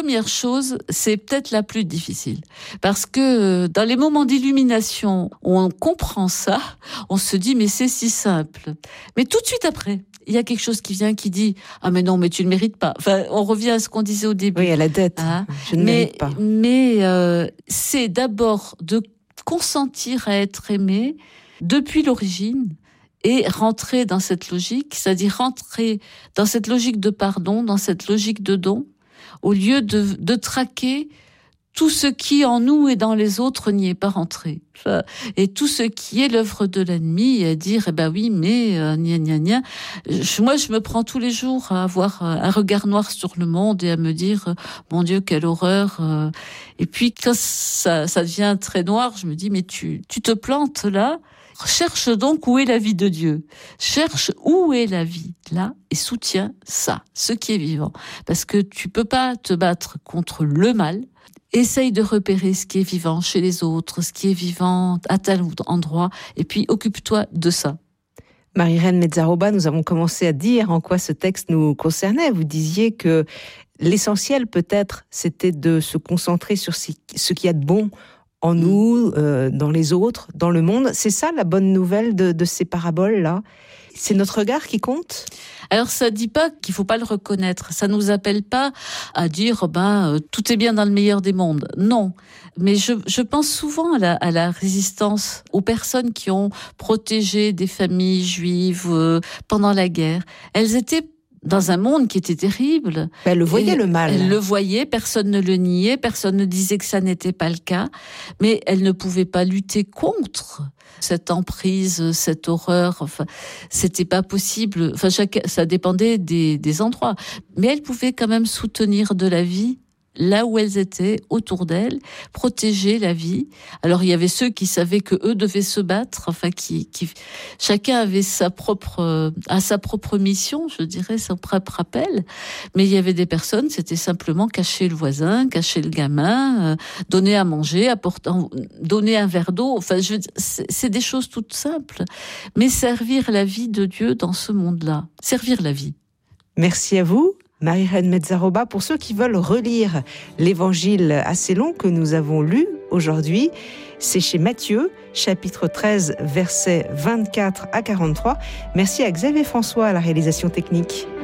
première chose, c'est peut-être la plus difficile. Parce que dans les moments d'illumination où on comprend ça, on se dit mais c'est si simple. Mais tout de suite après, il y a quelque chose qui vient qui dit « Ah mais non, mais tu ne mérites pas ». Enfin, on revient à ce qu'on disait au début. Oui, à la dette. Hein? Je ne mérite pas. Mais c'est d'abord de consentir à être aimé depuis l'origine et rentrer dans cette logique, c'est-à-dire rentrer dans cette logique de pardon, dans cette logique de don, au lieu de traquer tout ce qui en nous et dans les autres n'y est pas rentré. Enfin, et tout ce qui est l'œuvre de l'ennemi, à dire, eh ben oui, mais gna gna gna. Moi, je me prends tous les jours à avoir un regard noir sur le monde et à me dire, mon Dieu, quelle horreur. Et puis, quand ça devient très noir, je me dis, mais tu te plantes là. Cherche donc où est la vie de Dieu. Cherche où est la vie là et soutiens ça, ce qui est vivant. Parce que tu peux pas te battre contre le mal. Essaye de repérer ce qui est vivant chez les autres, ce qui est vivant à tel endroit, et puis occupe-toi de ça. Marie-Reine Mezzaroba, nous avons commencé à dire en quoi ce texte nous concernait. Vous disiez que l'essentiel peut-être, c'était de se concentrer sur ce qu'il y a de bon en nous, dans les autres, dans le monde. C'est ça la bonne nouvelle de ces paraboles-là? C'est notre regard qui compte? Alors ça dit pas qu'il faut pas le reconnaître. Ça nous appelle pas à dire tout est bien dans le meilleur des mondes. Non, mais je pense souvent à la résistance aux personnes qui ont protégé des familles juives pendant la guerre. Elles étaient dans un monde qui était terrible. Elle le voyait, le mal. Elle le voyait, personne ne le niait, personne ne disait que ça n'était pas le cas, mais elle ne pouvait pas lutter contre cette emprise, cette horreur. Enfin, c'était pas possible. Enfin, ça dépendait des endroits. Mais elle pouvait quand même soutenir de la vie là où elles étaient, autour d'elles, protéger la vie. Alors il y avait ceux qui savaient que eux devaient se battre, enfin qui chacun avait sa propre mission, je dirais, son propre appel. Mais il y avait des personnes, c'était simplement cacher le voisin, cacher le gamin, donner à manger, donner un verre d'eau. Enfin, c'est des choses toutes simples, mais servir la vie de Dieu dans ce monde-là, servir la vie. Merci à vous. Marie-Reine Mezzaroba, pour ceux qui veulent relire l'évangile assez long que nous avons lu aujourd'hui, c'est chez Matthieu, chapitre 13, versets 24 à 43. Merci à Xavier François à la réalisation technique.